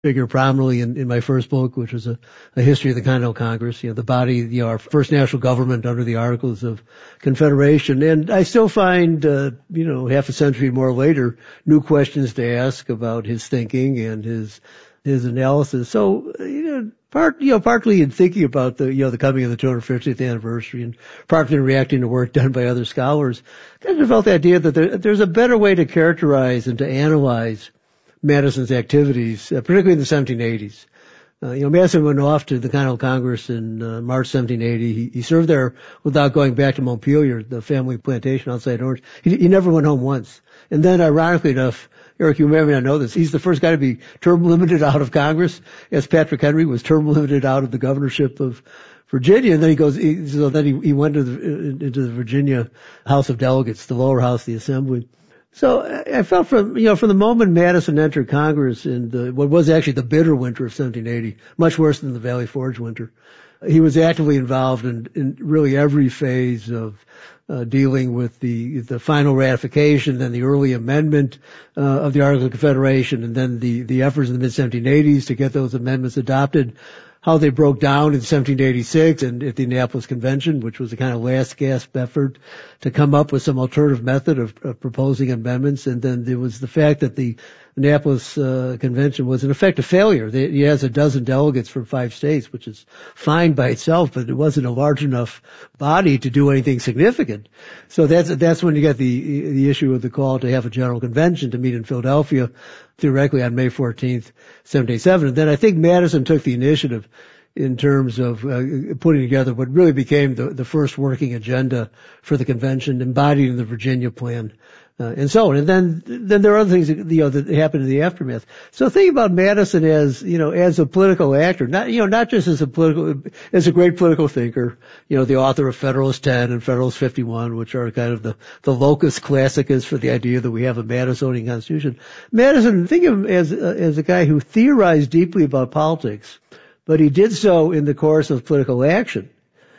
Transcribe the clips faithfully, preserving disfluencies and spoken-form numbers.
figure prominently in, in my first book, which was a, a history of the Continental Congress, you know, the body, you know, our first national government under the Articles of Confederation. And I still find, uh, you know, half a century more later, new questions to ask about his thinking and his, his analysis. So, you know, part, you know, partly in thinking about the, you know, the coming of the two hundred fiftieth anniversary and partly in reacting to work done by other scholars, kind of developed the idea that there, there's a better way to characterize and to analyze Madison's activities, uh, particularly in the seventeen eighties. Uh, you know, Madison went off to the Continental Congress in uh, March seventeen eighty. He, he served there without going back to Montpelier, the family plantation outside Orange. He, he never went home once. And then, ironically enough, Eric, you may not know this, he's the first guy to be term limited out of Congress, as Patrick Henry was term limited out of the governorship of Virginia. And then he goes, he, so then he, he went to the, into the Virginia House of Delegates, the lower house, the Assembly. So I felt from, you know, from the moment Madison entered Congress in the, what was actually the bitter winter of seventeen eighty, much worse than the Valley Forge winter, he was actively involved in, in really every phase of uh, dealing with the, the final ratification, then the early amendment uh, of the Articles of Confederation, and then the, the efforts in the mid seventeen eighties to get those amendments adopted. How they broke down in seventeen eighty-six and at the Annapolis Convention, which was a kind of last gasp effort to come up with some alternative method of, of proposing amendments. And then there was the fact that the Annapolis uh, Convention was in effect a failure. It has a dozen delegates from five states, which is fine by itself, but it wasn't a large enough body to do anything significant. So that's that's when you get the the issue of the call to have a general convention to meet in Philadelphia, theoretically on May fourteenth, seventeen eighty-seven. And then I think Madison took the initiative in terms of uh, putting together what really became the, the first working agenda for the convention, embodied in the Virginia Plan. Uh, and so on. And then, then there are other things that, you know, that happened in the aftermath. So think about Madison as, you know, as a political actor, not, you know, not just as a political, as a great political thinker, you know, the author of Federalist ten and Federalist fifty-one, which are kind of the, the locus classicus for the idea that we have a Madisonian constitution. Madison, think of him as, uh, as a guy who theorized deeply about politics, but he did so in the course of political action.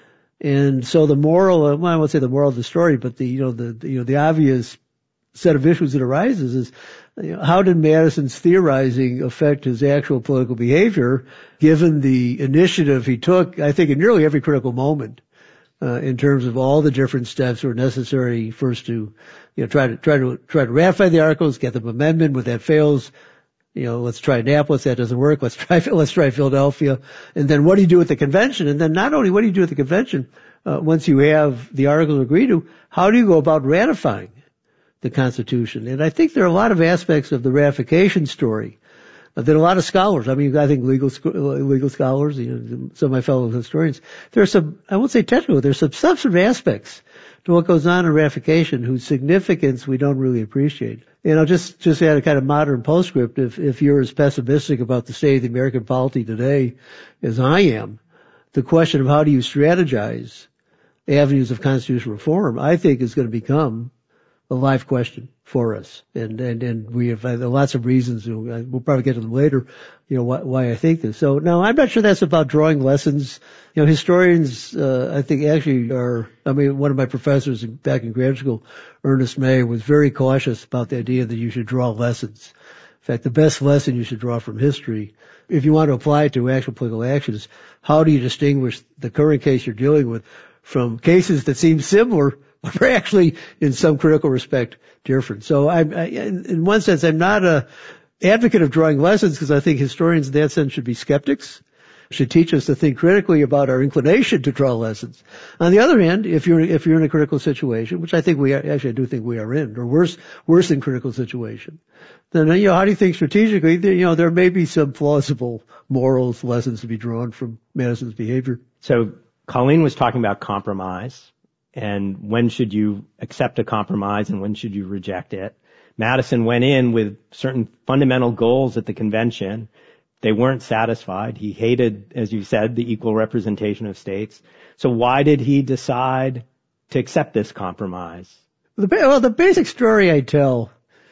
And so the moral, well, I won't say the moral of the story, but the, you know, the, the you know, the obvious set of issues that arises is, you know, how did Madison's theorizing affect his actual political behavior, given the initiative he took, I think, in nearly every critical moment, uh, in terms of all the different steps that were necessary first to, you know, try to, try to, try to ratify the Articles, get them amendment. When that fails, you know, let's try Annapolis. That doesn't work. Let's try, let's try Philadelphia. And then what do you do at the convention? And then not only what do you do at the convention, uh, once you have the Articles agreed to, how do you go about ratifying the Constitution? And I think there are a lot of aspects of the ratification story uh, that a lot of scholars, I mean, I think legal legal scholars, you know, some of my fellow historians, there are some, I won't say technical, there's some substantive aspects to what goes on in ratification whose significance we don't really appreciate. And I'll just, just add a kind of modern postscript. If, if you're as pessimistic about the state of the American polity today as I am, the question of how do you strategize avenues of constitutional reform, I think is going to become a live question for us. And, and, and we have uh, lots of reasons, we'll probably get to them later, you know, why, why I think this. So now I'm not sure that's about drawing lessons. You know, historians, uh, I think actually are, I mean, one of my professors back in graduate school, Ernest May, was very cautious about the idea that you should draw lessons. In fact, the best lesson you should draw from history, if you want to apply it to actual political action, is how do you distinguish the current case you're dealing with from cases that seem similar but are actually, in some critical respect, different. So I'm, I, in one sense, I'm not a advocate of drawing lessons because I think historians in that sense should be skeptics, should teach us to think critically about our inclination to draw lessons. On the other hand, if you're, if you're in a critical situation, which I think we are, actually I do think we are in, or worse, worse than critical situation, then, you know, how do you think strategically, you know, there may be some plausible morals lessons to be drawn from Madison's behavior. So Colleen was talking about compromise. And when should you accept a compromise and when should you reject it? Madison went in with certain fundamental goals at the convention. They weren't satisfied. He hated, as you said, the equal representation of states. So why did he decide to accept this compromise? The, well, the basic story I tell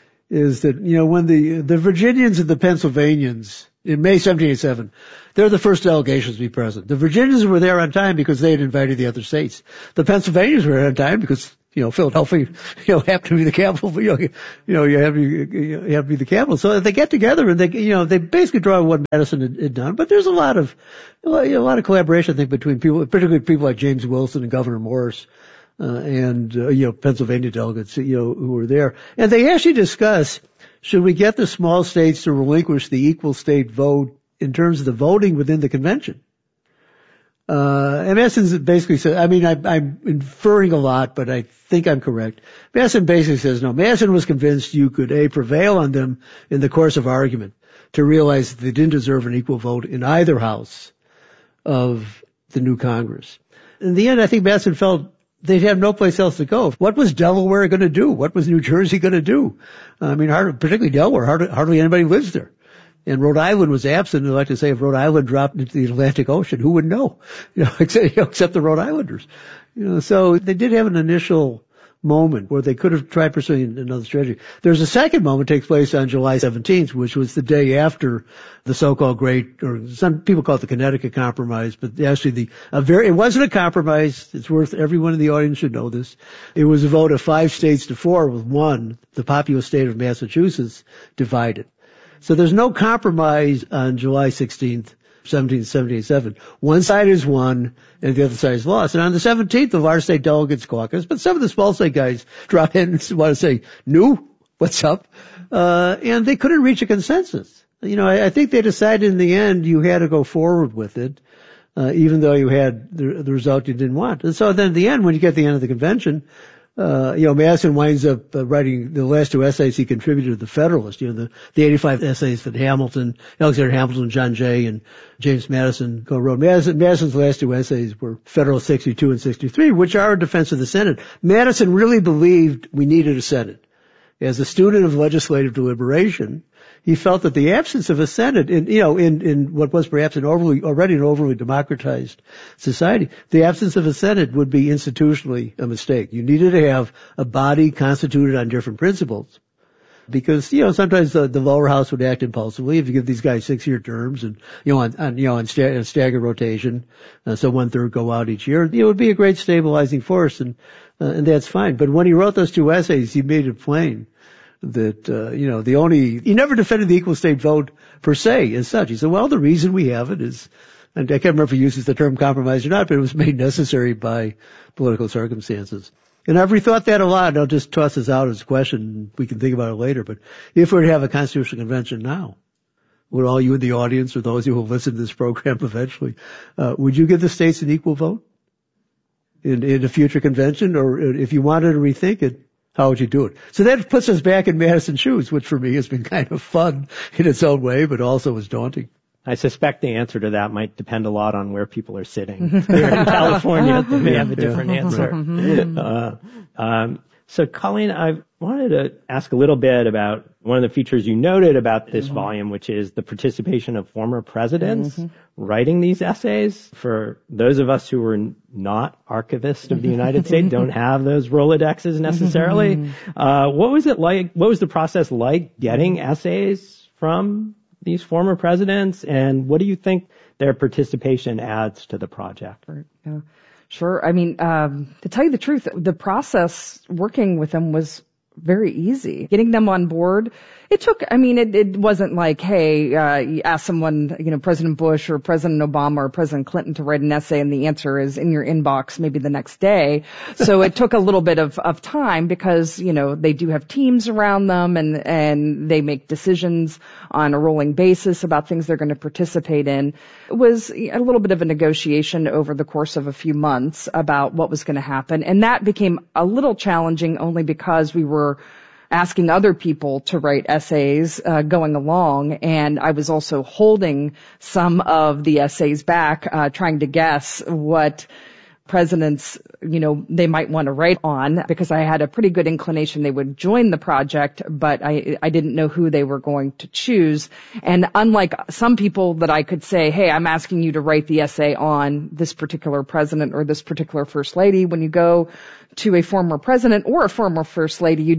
is that, you know, when the, the Virginians and the Pennsylvanians in May seventeen eighty-seven, they're the first delegations to be present. The Virginians were there on time because they had invited the other states. The Pennsylvanians were there on time because You know, Philadelphia, you know, happened to be the capital. You know, you know, you have to, you have to be the capital. So they get together and they, you know, they basically draw what Madison had, had done. But there's a lot of, a lot of collaboration, I think, between people, particularly people like James Wilson and Governor Morris, uh, and uh, you know, Pennsylvania delegates, you know, who were there. And they actually discuss, should we get the small states to relinquish the equal state vote in terms of the voting within the convention? Uh, and Madison basically said, I mean, I, I'm inferring a lot, but I think I'm correct. Madison basically says, no, Madison was convinced you could, A, prevail on them in the course of argument to realize that they didn't deserve an equal vote in either house of the new Congress. In the end, I think Madison felt they'd have no place else to go. What was Delaware going to do? What was New Jersey going to do? I mean, hardly, particularly Delaware, hardly, hardly anybody lives there. And Rhode Island was absent. I'd like to say if Rhode Island dropped into the Atlantic Ocean, who would know? You know, except, you know, except the Rhode Islanders. You know, so they did have an initial moment where they could have tried pursuing another strategy. There's a second moment that takes place on July seventeenth, which was the day after the so-called great, or some people call it the Connecticut Compromise, but actually the, a very, it wasn't a compromise. It's worth, everyone in the audience should know this. It was a vote of five states to four with one, the populous state of Massachusetts, divided. So there's no compromise on July sixteenth, seventeen seventy-seven. One side is won and the other side is lost. And on the seventeenth of our state delegates caucus, but some of the small state guys drop in and want to say, "New, what's up?" Uh, and they couldn't reach a consensus. You know, I, I think they decided in the end you had to go forward with it, uh, even though you had the, the result you didn't want. And so then at the end, when you get to the end of the convention, Uh, you know, Madison winds up uh, writing the last two essays he contributed to the Federalist, you know, the, the eighty-five essays that Hamilton, Alexander Hamilton, John Jay, and James Madison co-wrote. Madison, Madison's last two essays were Federalist sixty-two and sixty-three, which are a defense of the Senate. Madison really believed we needed a Senate. As a student of legislative deliberation, he felt that the absence of a Senate in, you know, in, in what was perhaps an overly, already an overly democratized society, the absence of a Senate would be institutionally a mistake. You needed to have a body constituted on different principles. Because, you know, sometimes the, the lower house would act impulsively if you give these guys six-year terms and, you know, on, on you know, on sta- staggered rotation, uh, so one-third go out each year. It would be a great stabilizing force, and, uh, and that's fine. But when he wrote those two essays, he made it plain that, uh, you know, the only, he never defended the equal state vote per se as such. He said, well, the reason we have it is, and I can't remember if he uses the term compromise or not, but it was made necessary by political circumstances. And I've rethought that a lot. I'll just toss this out as a question. We can think about it later. But if we were to have a constitutional convention now, would all you in the audience or those who will listen to this program eventually, uh, would you give the states an equal vote in, in a future convention? Or if you wanted to rethink it, how would you do it? So that puts us back in Madison's shoes, which for me has been kind of fun in its own way, but also is daunting. I suspect the answer to that might depend a lot on where people are sitting. Here in California, they may have a different yeah. answer. uh, um, so, Colleen, I wanted to ask a little bit about one of the features you noted about this mm-hmm. volume, which is the participation of former presidents mm-hmm. writing these essays. For those of us who were not archivists of the United States, don't have those Rolodexes necessarily. Uh, what was it like? What was the process like getting essays from these former presidents, and what do you think their participation adds to the project? Yeah. Sure. I mean, um, to tell you the truth, the process working with them was very easy. Getting them on board, it took, I mean, it, it wasn't like, hey, uh, you ask someone, you know, President Bush or President Obama or President Clinton to write an essay and the answer is in your inbox maybe the next day. So it took a little bit of, of time because, you know, they do have teams around them and, and they make decisions on a rolling basis about things they're going to participate in. It was a little bit of a negotiation over the course of a few months about what was going to happen. And that became a little challenging only because we were asking other people to write essays uh, going along, and I was also holding some of the essays back, uh, trying to guess what presidents, you know, they might want to write on, because I had a pretty good inclination they would join the project, but I, I didn't know who they were going to choose. And unlike some people that I could say, hey, I'm asking you to write the essay on this particular president or this particular first lady, when you go to a former president or a former first lady, you don't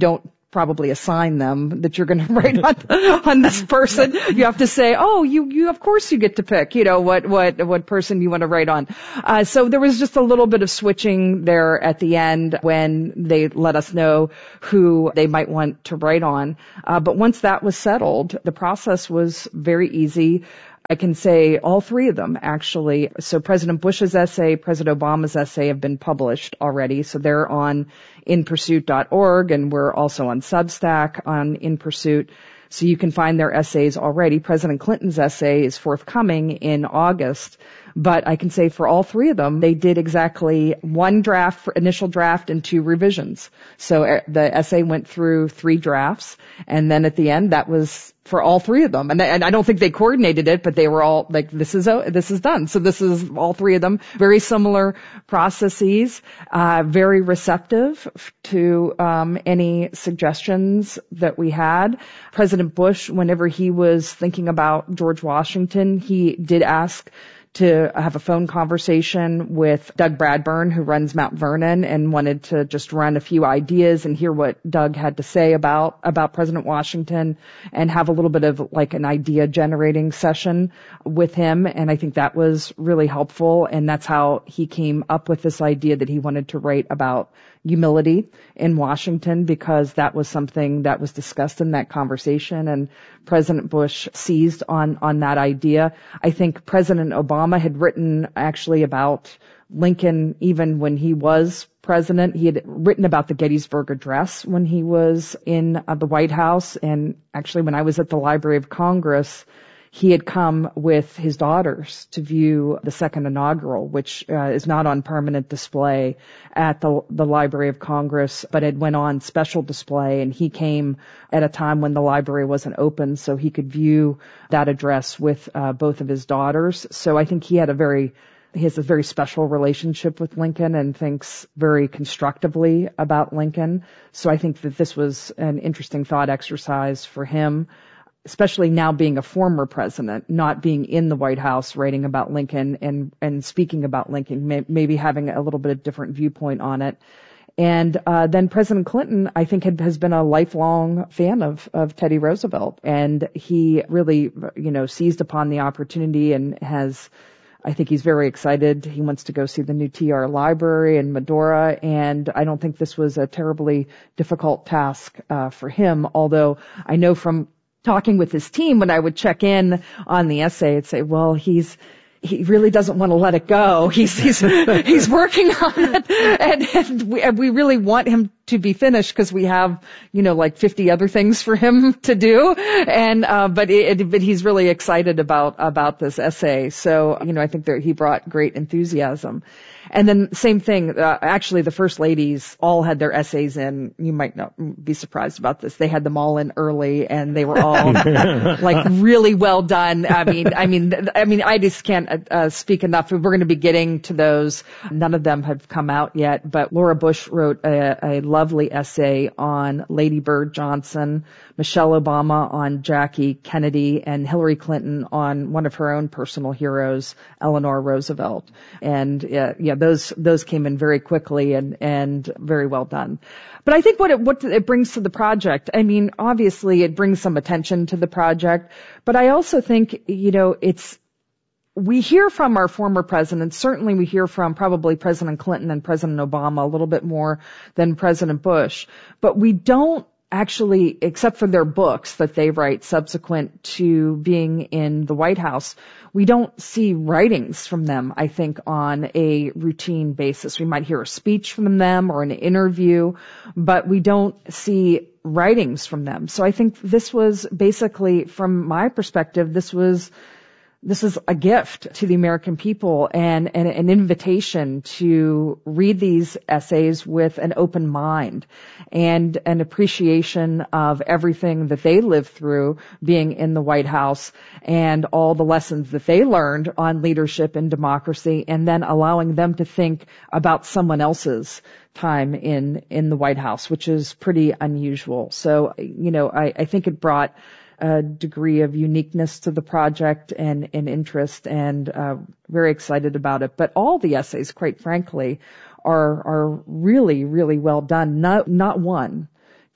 probably assign them that you're going to write on, on this person. You have to say, oh, you, you, of course you get to pick, you know, what, what, what person you want to write on. Uh, so there was just a little bit of switching there at the end when they let us know who they might want to write on. Uh, but once that was settled, the process was very easy. I can say all three of them, actually. So President Bush's essay, President Obama's essay have been published already. So they're on in pursuit dot org, and we're also on Substack on In Pursuit. So you can find their essays already. President Clinton's essay is forthcoming in August. But I can say for all three of them, they did exactly one draft, initial draft, and two revisions. So the essay went through three drafts, and then at the end, that was for all three of them. And, and I don't think they coordinated it, but they were all like, this is this is done. So this is all three of them. Very similar processes, uh, very receptive to um, any suggestions that we had. President Bush, whenever he was thinking about George Washington, he did ask to have a phone conversation with Doug Bradburn, who runs Mount Vernon, and wanted to just run a few ideas and hear what Doug had to say about, about President Washington and have a little bit of like an idea generating session with him. And I think that was really helpful. And that's how he came up with this idea that he wanted to write about humility in Washington, because that was something that was discussed in that conversation, and President Bush seized on, on that idea. I think President Obama had written actually about Lincoln even when he was president. He had written about the Gettysburg Address when he was in uh, the White House, and actually when I was at the Library of Congress, he had come with his daughters to view the second inaugural, which uh, is not on permanent display at the, the Library of Congress, but it went on special display. And he came at a time when the library wasn't open, so he could view that address with uh, both of his daughters. So I think he had a very He has a very special relationship with Lincoln and thinks very constructively about Lincoln. So I think that this was an interesting thought exercise for him, especially now being a former president, not being in the White House, writing about Lincoln and, and speaking about Lincoln, may, maybe having a little bit of different viewpoint on it. And uh, then President Clinton, I think, had, has been a lifelong fan of, of Teddy Roosevelt. And he really, you know, seized upon the opportunity and has, I think he's very excited. He wants to go see the new T R library in Medora, and I don't think this was a terribly difficult task uh, for him, although I know from talking with his team, when I would check in on the essay, I'd say, well, he's, he really doesn't want to let it go. He's, he's, he's working on it, and, and, we, and we really want him to be finished because we have, you know, like fifty other things for him to do. And, uh, but it, but he's really excited about, about this essay. So, you know, I think that he brought great enthusiasm. And then same thing, uh, actually the first ladies all had their essays in. You might not be surprised about this. They had them all in early, and they were all like really well done. I mean, I mean, I mean, I just can't uh, speak enough. We're going to be getting to those. None of them have come out yet, but Laura Bush wrote a, a lovely essay on Lady Bird Johnson, Michelle Obama on Jackie Kennedy, and Hillary Clinton on one of her own personal heroes, Eleanor Roosevelt. And uh, yeah, those those came in very quickly and and very well done. But I think what it what it brings to the project, I mean, obviously it brings some attention to the project, but I also think, you know, it's we hear from our former presidents. Certainly we hear from probably President Clinton and President Obama a little bit more than President Bush, but we don't actually, except for their books that they write subsequent to being in the White House, we don't see writings from them, I think, on a routine basis. We might hear a speech from them or an interview, but we don't see writings from them. So I think this was basically, from my perspective, this was This is a gift to the American people and, and an invitation to read these essays with an open mind and an appreciation of everything that they lived through being in the White House and all the lessons that they learned on leadership and democracy, and then allowing them to think about someone else's time in, in the White House, which is pretty unusual. So, you know, I, I think it brought a degree of uniqueness to the project and, and interest, and uh, very excited about it. But all the essays, quite frankly, are are really, really well done. Not not one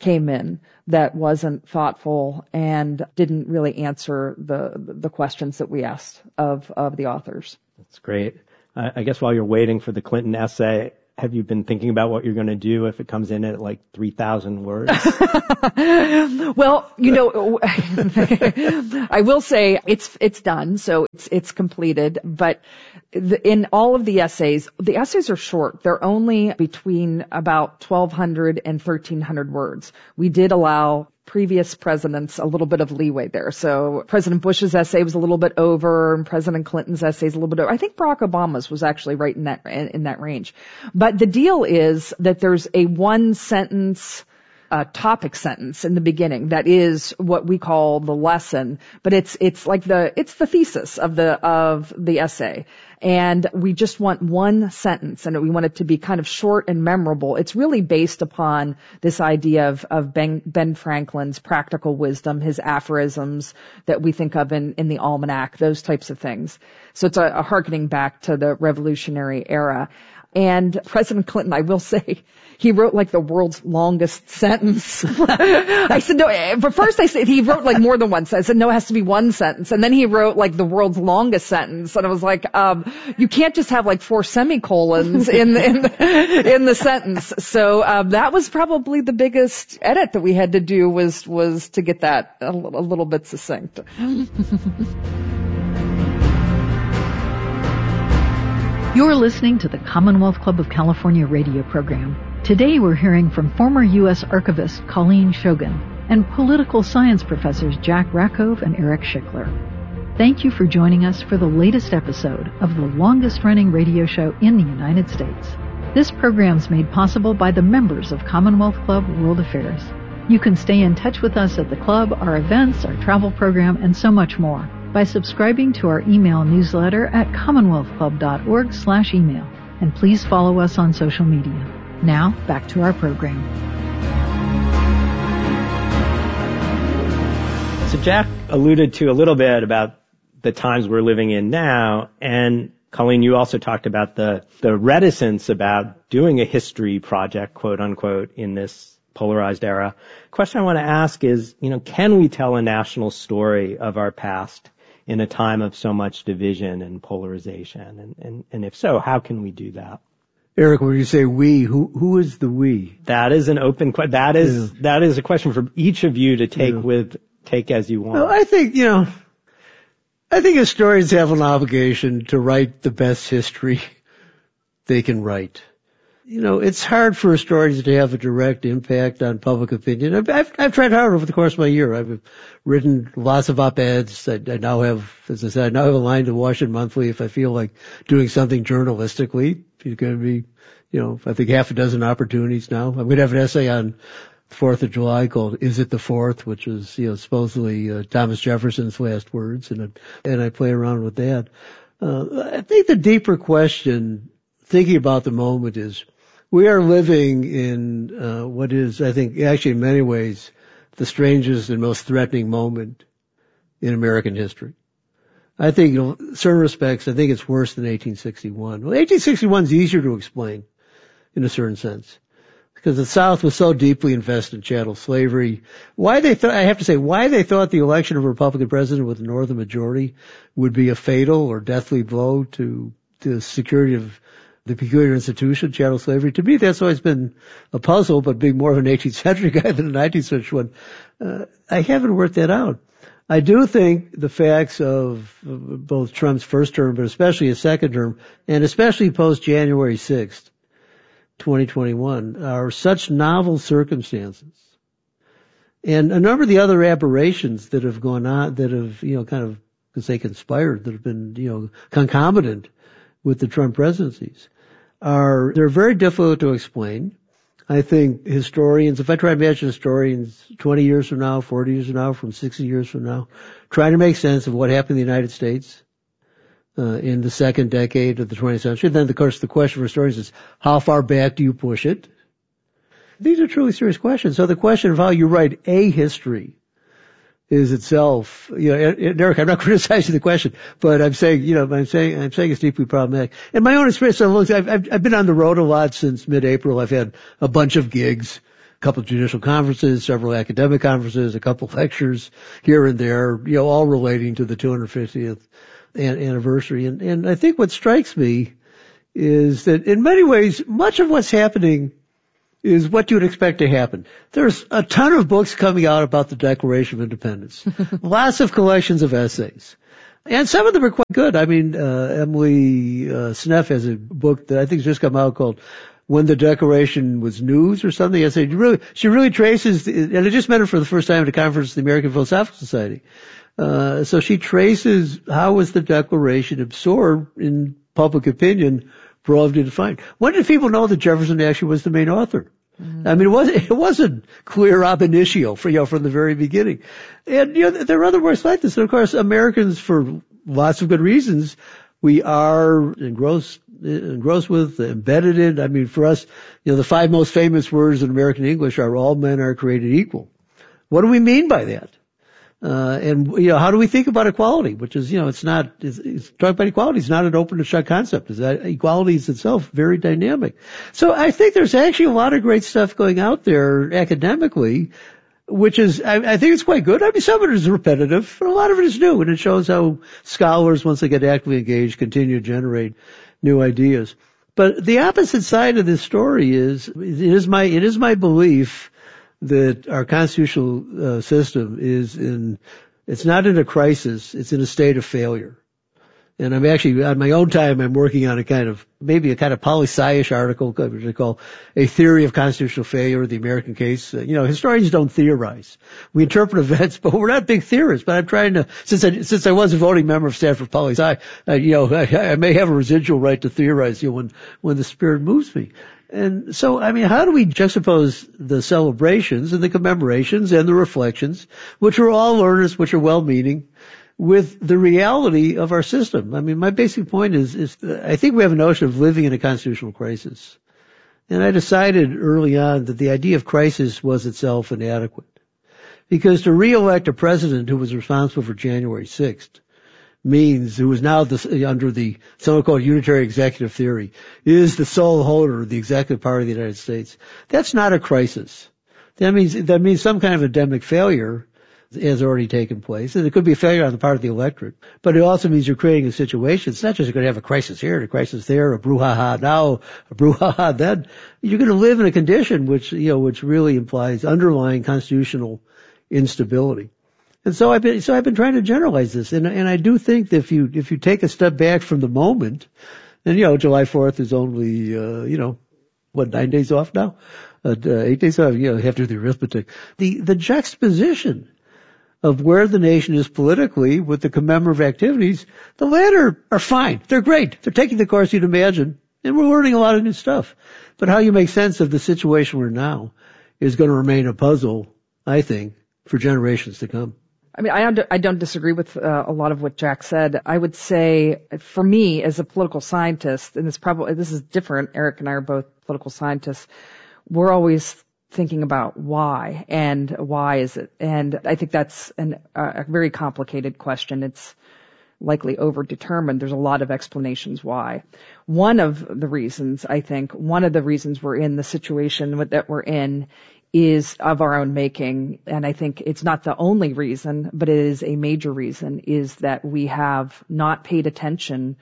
came in that wasn't thoughtful and didn't really answer the the questions that we asked of of the authors. That's great. I, I guess while you're waiting for the Clinton essay, have you been thinking about what you're going to do if it comes in at like three thousand words? Well, you know, I will say it's it's done, so it's it's completed. But the, in all of the essays, the essays are short. They're only between about twelve hundred and thirteen hundred words. We did allow previous presidents a little bit of leeway there. So President Bush's essay was a little bit over, and President Clinton's essay is a little bit over. I think Barack Obama's was actually right in that in, in that range. But the deal is that there's a one sentence uh, topic sentence in the beginning that is what we call the lesson, but it's it's like the it's the thesis of the of the essay. And we just want one sentence, and we want it to be kind of short and memorable. It's really based upon this idea of, of Ben, Ben Franklin's practical wisdom, his aphorisms that we think of in, in the almanac, those types of things. So it's a, a hearkening back to the Revolutionary era. And President Clinton, I will say, he wrote like the world's longest sentence. I said, no, but first I said he wrote like more than one sentence. I said, no, it has to be one sentence. And then he wrote like the world's longest sentence. And I was like, um, you can't just have like four semicolons in the, in the, in the sentence. So, um, that was probably the biggest edit that we had to do was, was to get that a, a little bit succinct. You're listening to the Commonwealth Club of California radio program. Today we're hearing from former U S Archivist Colleen Shogan and political science professors Jack Rakove and Eric Schickler. Thank you for joining us for the latest episode of the longest-running radio show in the United States. This program's made possible by the members of Commonwealth Club World Affairs. You can stay in touch with us at the club, our events, our travel program, and so much more by subscribing to our email newsletter at commonwealthclub.org slash email. And please follow us on social media. Now, back to our program. So Jack alluded to a little bit about the times we're living in now, and Colleen, you also talked about the, the reticence about doing a history project, quote unquote, in this polarized era. Question I want to ask is, you know, can we tell a national story of our past in a time of so much division and polarization? And, and, and if so, how can we do that? Eric, when you say we, who, who is the we? That is an open question. That is, yeah. that is a question for each of you to take yeah. with, take as you want. Well, I think, you know, I think historians have an obligation to write the best history they can write. You know, it's hard for historians to have a direct impact on public opinion. I've, I've, I've tried hard over the course of my year. I've written lots of op-eds. I, I now have, as I said, I now have a line to Washington Monthly if I feel like doing something journalistically. It's going to be, you know, I think half a dozen opportunities now. I'm going to have an essay on the fourth of July called "Is It the Fourth?" which is, you know, supposedly uh, Thomas Jefferson's last words, and I, and I play around with that. Uh, I think the deeper question, thinking about the moment, is we are living in uh, what is, I think, actually in many ways, the strangest and most threatening moment in American history. I think, you know, in certain respects, I think it's worse than eighteen sixty-one. Well, eighteen sixty-one is easier to explain in a certain sense because the South was so deeply invested in chattel slavery. Why they thought, I have to say, why they thought the election of a Republican president with a Northern majority would be a fatal or deathly blow to, to the security of the peculiar institution, chattel slavery. To me, that's always been a puzzle, but being more of an eighteenth century guy than a nineteenth century one, uh, I haven't worked that out. I do think the facts of both Trump's first term, but especially his second term, and especially post January sixth, twenty twenty-one, are such novel circumstances. And a number of the other aberrations that have gone on, that have, you know, kind of, because they conspired, that have been, you know, concomitant with the Trump presidencies, are, they're very difficult to explain. I think historians, if I try to imagine historians twenty years from now, forty years from now, from sixty years from now, trying to make sense of what happened in the United States uh, in the second decade of the twentieth century, then of course the question for historians is, how far back do you push it? These are truly serious questions. So the question of how you write a history is itself, you know, Eric, I'm not criticizing the question, but I'm saying, you know, I'm saying, I'm saying it's deeply problematic. In my own experience, I've, I've, I've been on the road a lot since mid-April. I've had a bunch of gigs, couple of judicial conferences, several academic conferences, a couple of lectures here and there, you know, all relating to the two hundred fiftieth anniversary. And, and I think what strikes me is that in many ways, much of what's happening is what you would expect to happen. There's a ton of books coming out about the Declaration of Independence. Lots of collections of essays. And some of them are quite good. I mean, uh, Emily uh, Sneff has a book that I think has just come out called When the Declaration Was News or something. I said, really, she really traces, the, and I just met her for the first time at a conference of the American Philosophical Society. Uh, so she traces how was the Declaration absorbed in public opinion, broadly defined. When did people know that Jefferson actually was the main author? Mm-hmm. I mean, it wasn't, it wasn't clear ab initio for, you know, from the very beginning. And, you know, there are other works like this. And of course, Americans, for lots of good reasons, we are engrossed, engrossed with, embedded in. I mean, for us, you know, the five most famous words in American English are all men are created equal. What do we mean by that? Uh, and, you know, how do we think about equality? Which is, you know, it's not, it's, it's talking about equality is not an open and shut concept. Is that equality is itself very dynamic. So I think there's actually a lot of great stuff going out there academically, which is, I, I think it's quite good. I mean, some of it is repetitive, but a lot of it is new, and it shows how scholars, once they get actively engaged, continue to generate new ideas. But the opposite side of this story is, it is my, it is my belief that our constitutional uh, system is in, it's not in a crisis, it's in a state of failure. And I'm actually, on my own time, I'm working on a kind of, maybe a kind of poli-sci-ish article, which I call A Theory of Constitutional Failure, the American Case. Uh, you know, historians don't theorize. We interpret events, but we're not big theorists. But I'm trying to, since I, since I was a voting member of Stanford Poli-Sci, uh, you know, I, I may have a residual right to theorize, you know, when, when the spirit moves me. And so, I mean, how do we juxtapose the celebrations and the commemorations and the reflections, which are all earnest, which are well-meaning, with the reality of our system? I mean, my basic point is, is I think we have a notion of living in a constitutional crisis. And I decided early on that the idea of crisis was itself inadequate. Because to re-elect a president who was responsible for January sixth means, who is now the, under the so-called unitary executive theory, is the sole holder of the executive power of the United States. That's not a crisis. That means, that means some kind of endemic failure has already taken place. And it could be a failure on the part of the electorate. But it also means you're creating a situation. It's not just you're going to have a crisis here, a crisis there, a brouhaha now, a brouhaha then. You're going to live in a condition which, you know, which really implies underlying constitutional instability. And so I've been, so I've been trying to generalize this. And, and I do think that if you, if you take a step back from the moment, and, you know, July fourth is only, uh, you know, what, nine days off now? Uh, eight days off, you know, you have to do the arithmetic. The, the juxtaposition of where the nation is politically with the commemorative activities, the latter are fine. They're great. They're taking the course you'd imagine. And we're learning a lot of new stuff. But how you make sense of the situation we're in now is going to remain a puzzle, I think, for generations to come. I mean, I, I don't disagree with uh, a lot of what Jack said. I would say, for me, as a political scientist, and this probably this is different. Eric and I are both political scientists. We're always thinking about why and why is it, and I think that's an, uh, a very complicated question. It's likely overdetermined. There's a lot of explanations why. One of the reasons, I think, one of the reasons we're in the situation that we're in is of our own making, and I think it's not the only reason, but it is a major reason, is that we have not paid attention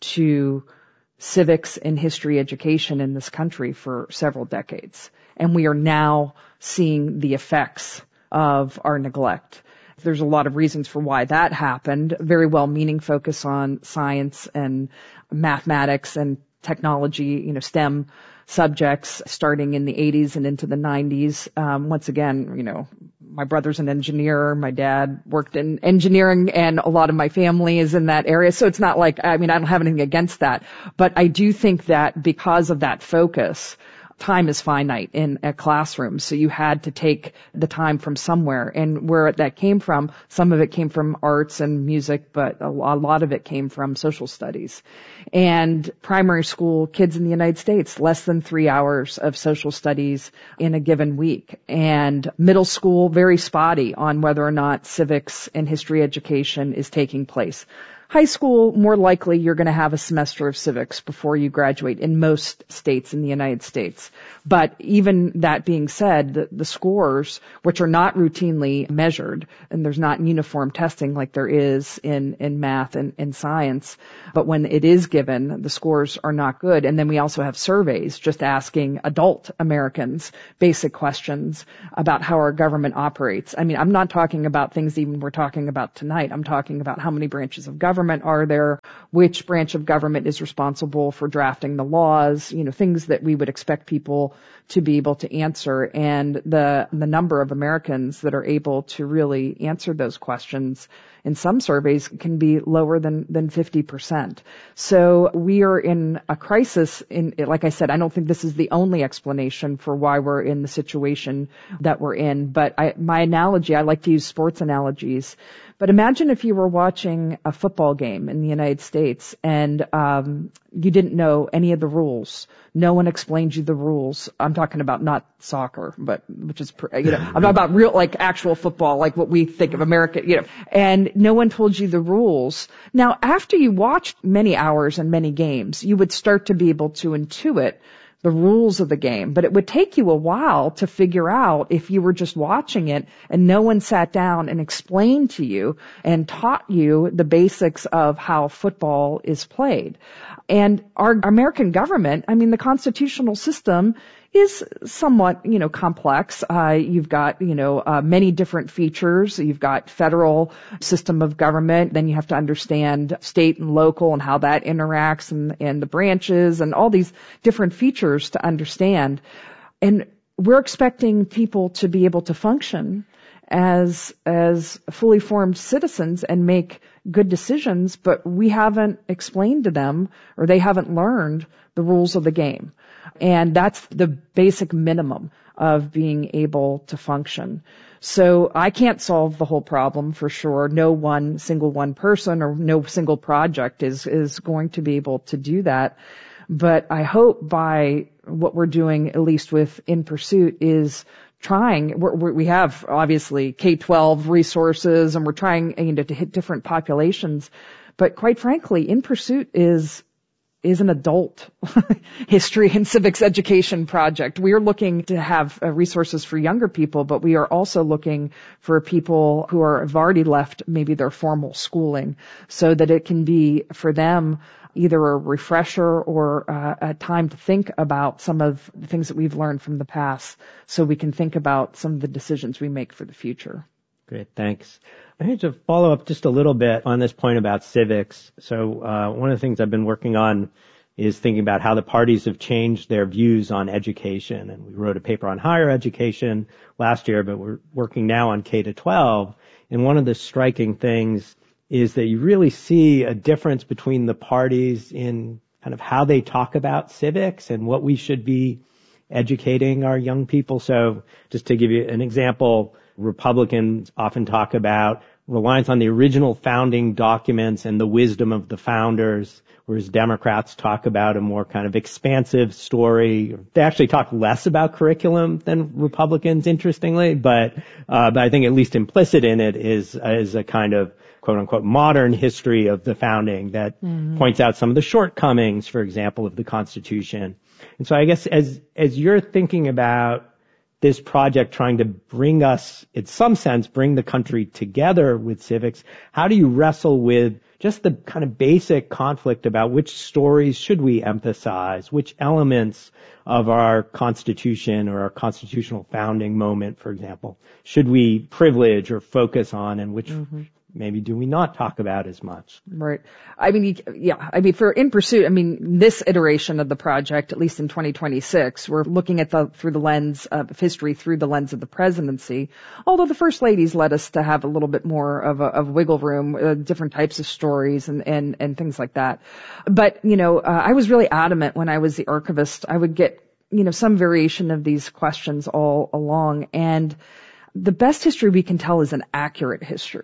to civics and history education in this country for several decades. And we are now seeing the effects of our neglect. There's a lot of reasons for why that happened. Very well-meaning focus on science and mathematics and technology, you know, STEM subjects starting in the eighties and into the nineties. Um, once again, you know, my brother's an engineer. My dad worked in engineering, and a lot of my family is in that area. So it's not like, I mean, I don't have anything against that. But I do think that because of that focus, time is finite in a classroom, so you had to take the time from somewhere. And where that came from, some of it came from arts and music, but a lot of it came from social studies. And primary school kids in the United States, less than three hours of social studies in a given week. And middle school, very spotty on whether or not civics and history education is taking place. high school, more likely you're going to have a semester of civics before you graduate in most states in the United States. But even that being said, the, the scores, which are not routinely measured, and there's not uniform testing like there is in, in math and, and science, but when it is given, the scores are not good. And then we also have surveys just asking adult Americans basic questions about how our government operates. I mean, I'm not talking about things even we're talking about tonight. I'm talking about how many branches of government are there, which branch of government is responsible for drafting the laws, you know, things that we would expect people to be able to answer. And the, the number of Americans that are able to really answer those questions in some surveys can be lower than, than fifty percent. So we are in a crisis. In, like I said, I don't think this is the only explanation for why we're in the situation that we're in. But I, my analogy, I like to use sports analogies. But imagine if you were watching a football game in the United States and um, you didn't know any of the rules. No one explained you the rules. I'm talking about not soccer, but which is, you know, I'm talking about real, like actual football, like what we think of America, you know, and no one told you the rules. Now, after you watched many hours and many games, you would start to be able to intuit the rules of the game, but it would take you a while to figure out if you were just watching it and no one sat down and explained to you and taught you the basics of how football is played. And our American government, I mean, the constitutional system is somewhat, you know, complex. Uh, you've got, you know, uh, many different features. You've got federal system of government. Then you have to understand state and local and how that interacts and, and the branches and all these different features to understand. And we're expecting people to be able to function as, as fully formed citizens and make good decisions, but we haven't explained to them or they haven't learned the rules of the game. And that's the basic minimum of being able to function. So I can't solve the whole problem for sure. No one single one person or no single project is, is going to be able to do that. But I hope by what we're doing, at least with In Pursuit, is trying, we're, we're, we have obviously K twelve resources and we're trying, you know, to hit different populations. But quite frankly, In Pursuit is is an adult history and civics education project. We are looking to have uh, resources for younger people, but we are also looking for people who are, have already left maybe their formal schooling so that it can be for them either a refresher or uh, a time to think about some of the things that we've learned from the past so we can think about some of the decisions we make for the future. Great, thanks. I need to follow up just a little bit on this point about civics. So uh, one of the things I've been working on is thinking about how the parties have changed their views on education. And we wrote a paper on higher education last year, but we're working now on K to twelve. And one of the striking things is that you really see a difference between the parties in kind of how they talk about civics and what we should be educating our young people. So just to give you an example, Republicans often talk about reliance on the original founding documents and the wisdom of the founders, whereas Democrats talk about a more kind of expansive story. They actually talk less about curriculum than Republicans, interestingly, but, uh, but I think at least implicit in it is, is a kind of quote unquote modern history of the founding that mm-hmm. points out some of the shortcomings, for example, of the Constitution. And so I guess as, as you're thinking about this project trying to bring us, in some sense, bring the country together with civics, how do you wrestle with just the kind of basic conflict about which stories should we emphasize, which elements of our Constitution or our constitutional founding moment, for example, should we privilege or focus on, and which mm-hmm. maybe do we not talk about as much? Right. I mean, yeah, I mean, for In Pursuit, I mean, this iteration of the project, at least in twenty twenty-six, we're looking at the, through the lens of history, through the lens of the presidency. Although the first ladies led us to have a little bit more of a, of wiggle room, uh, different types of stories and, and, and things like that. But, you know, uh, I was really adamant when I was the archivist. I would get, you know, some variation of these questions all along. And the best history we can tell is an accurate history.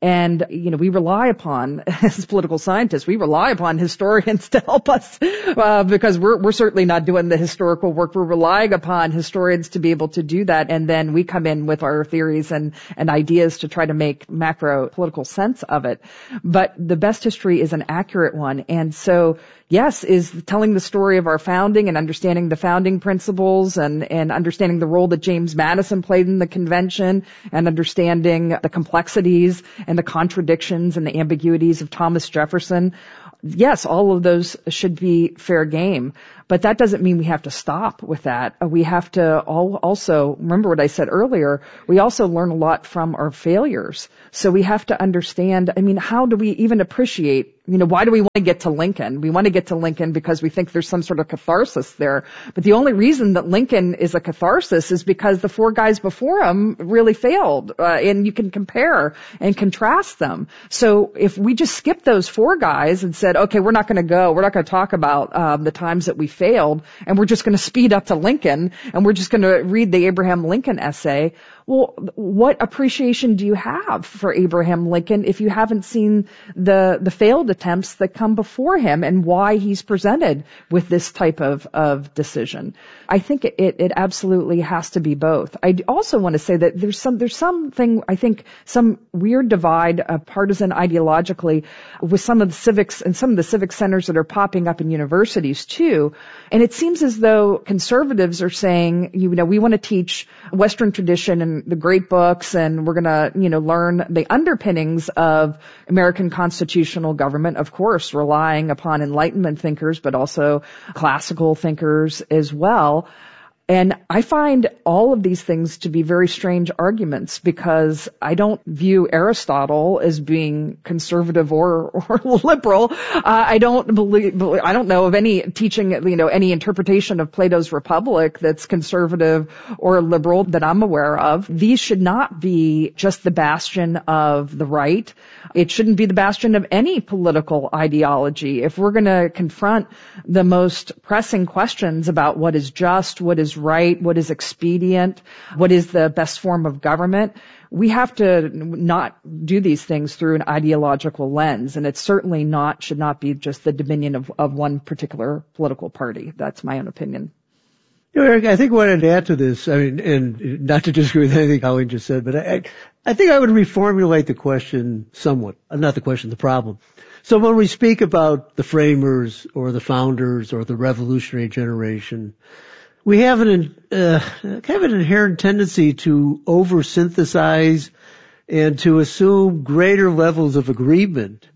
And, you know, we rely upon, as political scientists, we rely upon historians to help us, uh, because we're, we're certainly not doing the historical work. We're relying upon historians to be able to do that. And then we come in with our theories and, and ideas to try to make macro political sense of it. But the best history is an accurate one. And so, yes, is telling the story of our founding and understanding the founding principles and, and understanding the role that James Madison played in the convention and understanding the complexities and the contradictions and the ambiguities of Thomas Jefferson. Yes, all of those should be fair game. But that doesn't mean we have to stop with that. We have to all also, remember what I said earlier, we also learn a lot from our failures. So we have to understand, I mean, how do we even appreciate, you know, why do we want to get to Lincoln? We want to get to Lincoln because we think there's some sort of catharsis there. But the only reason that Lincoln is a catharsis is because the four guys before him really failed. Uh, and you can compare and contrast them. So if we just skip those four guys and said, okay, we're not going to go, we're not going to talk about um, the times that we failed, and we're just going to speed up to Lincoln, and we're just going to read the Abraham Lincoln essay. Well, what appreciation do you have for Abraham Lincoln if you haven't seen the the failed attempts that come before him and why he's presented with this type of, of decision? I think it, it, it absolutely has to be both. I also want to say that there's some there's something, I think, some weird divide, uh, partisan ideologically, with some of the civics and some of the civic centers that are popping up in universities too. And it seems as though conservatives are saying, you know, we want to teach Western tradition and the great books, and we're going to, you know, learn the underpinnings of American constitutional government, of course, relying upon Enlightenment thinkers, but also classical thinkers as well. And I find all of these things to be very strange arguments because I don't view Aristotle as being conservative or, or liberal. Uh, I don't believe, I don't know of any teaching, you know, any interpretation of Plato's Republic that's conservative or liberal that I'm aware of. These should not be just the bastion of the right. It shouldn't be the bastion of any political ideology. If we're going to confront the most pressing questions about what is just, what is right, what is expedient, what is the best form of government, we have to not do these things through an ideological lens. And it certainly not, should not be just the dominion of, of one particular political party. That's my own opinion. You know, Eric, I think what I'd add to this, I mean, and not to disagree with anything Colleen just said, but I, I think I would reformulate the question somewhat. Not the question, the problem. So when we speak about the framers or the founders or the revolutionary generation, we have an, uh, kind of an inherent tendency to over-synthesize and to assume greater levels of agreement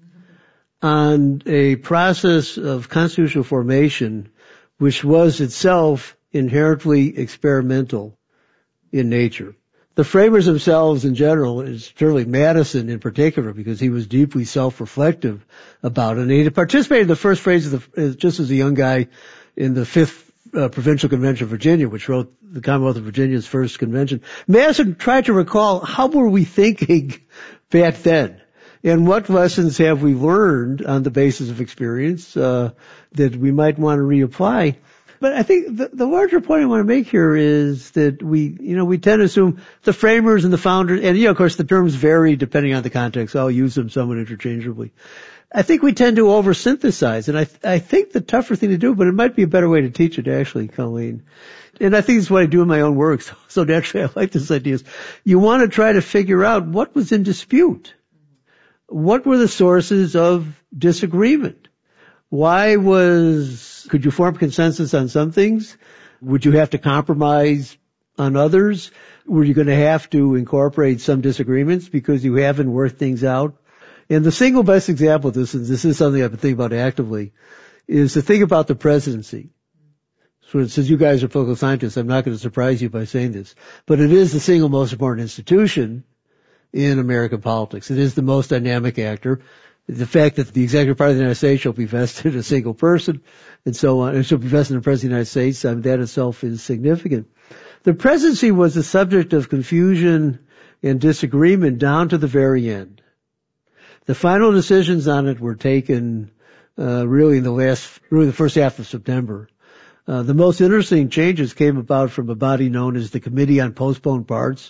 on a process of constitutional formation which was itself inherently experimental in nature. The framers themselves in general, certainly Madison in particular, because he was deeply self-reflective about it. And he participated in the first phase of the, just as a young guy in the fifth Uh, Provincial Convention of Virginia, which wrote the Commonwealth of Virginia's first convention. Madison tried to recall how were we thinking back then, and what lessons have we learned on the basis of experience uh, that we might want to reapply. But I think the, the larger point I want to make here is that we, you know, we tend to assume the framers and the founders, and you know, of course, the terms vary depending on the context. I'll use them somewhat interchangeably. I think we tend to oversynthesize, and I, th- I think the tougher thing to do, but it might be a better way to teach it actually, Colleen. And I think it's what I do in my own work, so, so naturally I like this idea. Is you want to try to figure out what was in dispute. What were the sources of disagreement? Why was, could you form consensus on some things? Would you have to compromise on others? Were you going to have to incorporate some disagreements because you haven't worked things out? And the single best example of this, and this is something I've been thinking about actively, is to think about the presidency. So since you guys are political scientists, I'm not going to surprise you by saying this, but it is the single most important institution in American politics. It is the most dynamic actor. The fact that the executive part of the United States shall be vested in a single person and so on, and shall be vested in the President of the United States, I mean, that itself is significant. The presidency was the subject of confusion and disagreement down to the very end. The final decisions on it were taken uh, really in the last, really the first half of September. Uh, the most interesting changes came about from a body known as the Committee on Postponed Parts.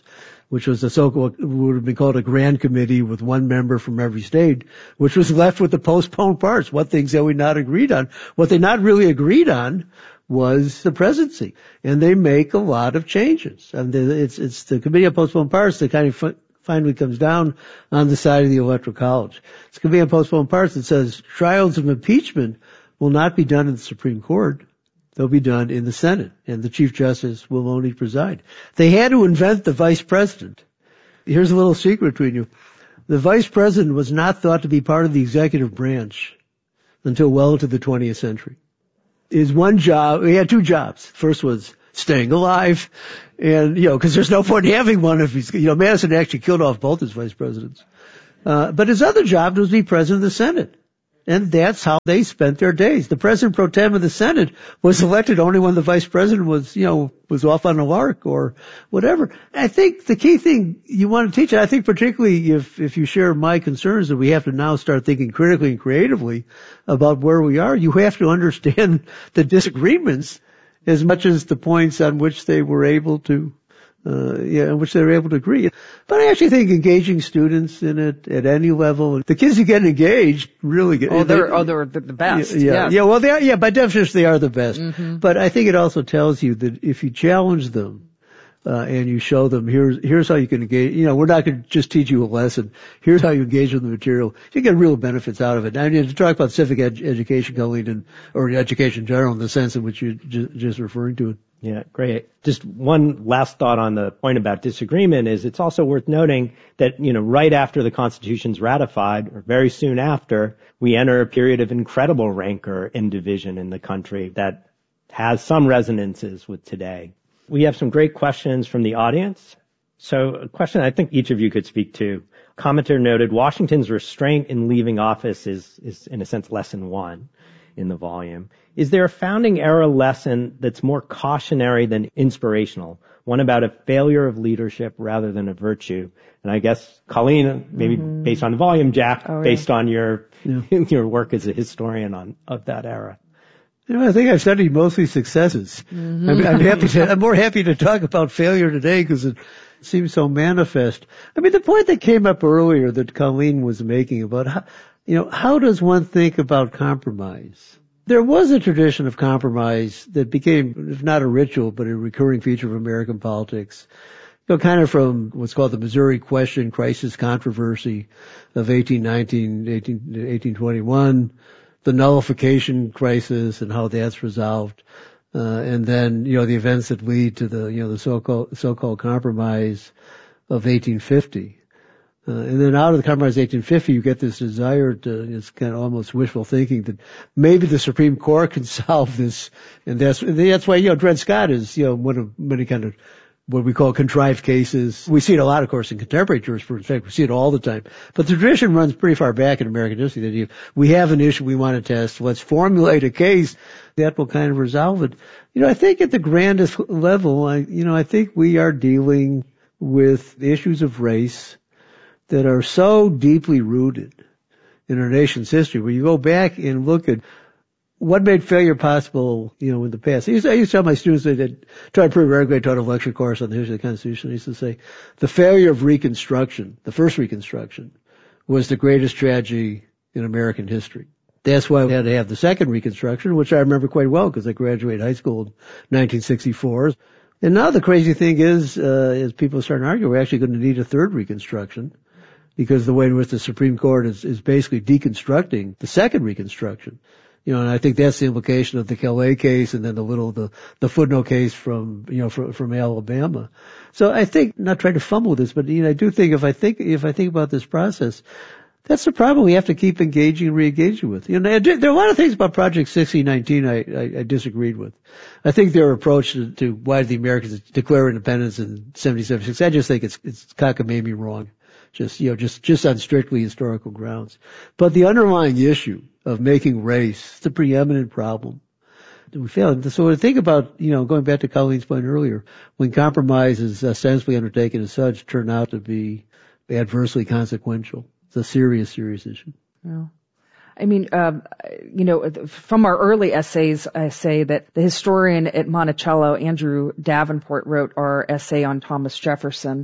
which was a so-called, would have been called a grand committee with one member from every state, which was left with the postponed parts. What things that we not agreed on? What they not really agreed on was the presidency. And they make a lot of changes. And it's, it's the Committee on Postponed Parts that kind of finally comes down on the side of the Electoral College. It's the Committee on Postponed Parts that says trials of impeachment will not be done in the Supreme Court. They'll be done in the Senate, and the Chief Justice will only preside. They had to invent the Vice President. Here's a little secret between you. The Vice President was not thought to be part of the executive branch until well into the twentieth century. His one job, he had two jobs. First was staying alive, and, you know, because there's no point in having one if he's, you know, Madison actually killed off both his vice presidents. Uh, but his other job was to be president of the Senate. And that's how they spent their days. The president pro tem of the Senate was elected only when the vice president was, you know, was off on a lark or whatever. I think the key thing you want to teach, I think particularly if, if you share my concerns that we have to now start thinking critically and creatively about where we are, you have to understand the disagreements as much as the points on which they were able to Uh, yeah, in which they were able to agree. But I actually think engaging students in it at any level, the kids who get engaged really get. Oh, they're, they, oh, they're the best. Yeah, yeah, yes. yeah. Well, they are, yeah, by definition, they are the best. Mm-hmm. But I think it also tells you that if you challenge them, uh, and you show them, here's, here's how you can engage, you know, we're not going to just teach you a lesson. Here's how you engage with the material. You get real benefits out of it. I mean, to talk about civic ed- education, Colleen, and, or education in general in the sense in which you're ju- just referring to it. Yeah, great. Just one last thought on the point about disagreement is it's also worth noting that, you know, right after the Constitution's ratified, or very soon after, we enter a period of incredible rancor and division in the country that has some resonances with today. We have some great questions from the audience. So a question I think each of you could speak to. Commenter noted Washington's restraint in leaving office is, is in a sense lesson one in the volume. Is there a founding era lesson that's more cautionary than inspirational? One about a failure of leadership rather than a virtue? And I guess, Colleen, maybe mm-hmm. based on the volume, Jack, oh, based yeah. on your yeah. your work as a historian on of that era. You know, I think I've studied mostly successes. Mm-hmm. I'm, I'm happy to, I'm more happy to talk about failure today because it seems so manifest. I mean, the point that came up earlier that Colleen was making about how, you know, how does one think about compromise? There was a tradition of compromise that became, if not a ritual, but a recurring feature of American politics. You know, kind of from what's called the Missouri Question Crisis Controversy of eighteen nineteen, eighteen, eighteen twenty-one, the nullification crisis and how that's resolved, uh, and then, you know, the events that lead to the, you know, the so-called, so-called compromise of eighteen fifty. Uh, and then out of the compromise of eighteen fifty, you get this desire to, it's kind of almost wishful thinking that maybe the Supreme Court can solve this. And that's, that's why, you know, Dred Scott is, you know, one of many kind of what we call contrived cases. We see it a lot, of course, in contemporary jurisprudence. In fact, we see it all the time. But the tradition runs pretty far back in American history that if we have an issue we want to test, let's formulate a case that will kind of resolve it. You know, I think at the grandest level, I, you know, I think we are dealing with issues of race that are so deeply rooted in our nation's history. When you go back and look at what made failure possible, you know, in the past. I used to, I used to tell my students that I'd try to prove regularly, taught a lecture course on the history of the Constitution. I used to say the failure of Reconstruction, the first Reconstruction, was the greatest tragedy in American history. That's why we had to have the second Reconstruction, which I remember quite well because I graduated high school in nineteen sixty-four. And now the crazy thing is, uh, as people are starting to argue, we're actually going to need a third Reconstruction, because the way in which the Supreme Court is, is basically deconstructing the second Reconstruction. You know, and I think that's the implication of the Calais case and then the little, the, the footnote case from, you know, from, from Alabama. So I think, not trying to fumble with this, but, you know, I do think if I think, if I think about this process, that's the problem we have to keep engaging and re-engaging with. You know, there are a lot of things about Project sixteen nineteen I, I, I disagreed with. I think their approach to, to why did the Americans declare independence in seventeen seventy-six, I just think it's, it's cockamamie wrong. Just, you know, just, just on strictly historical grounds. But the underlying issue of making race the preeminent problem, we failed. So think about, you know, going back to Colleen's point earlier, when compromise is ostensibly undertaken as such, turn out to be adversely consequential. It's a serious, serious issue. Yeah. I mean, um, you know, from our early essays, I say that the historian at Monticello, Andrew Davenport, wrote our essay on Thomas Jefferson.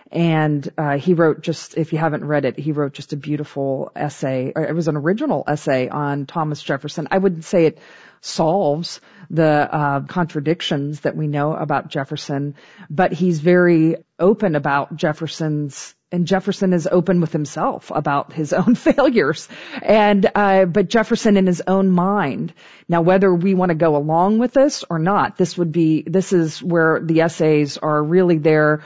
And uh, he wrote just, if you haven't read it, he wrote just a beautiful essay. Or it was an original essay on Thomas Jefferson. I wouldn't say it solves the uh, contradictions that we know about Jefferson, but he's very open about Jefferson's, and Jefferson is open with himself about his own failures. And uh, but Jefferson in his own mind. Now, whether we want to go along with this or not, this would be this is where the essays are really there